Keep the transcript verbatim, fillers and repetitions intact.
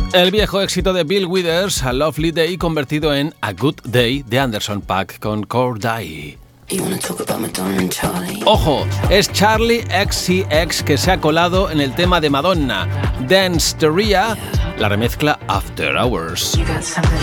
El viejo éxito de Bill Withers, A Lovely Day, convertido en A Good Day de Anderson .Paak con Corday. Ojo, es Charlie X C X que se ha colado en el tema de Madonna, Dance Teria, la remezcla After Hours.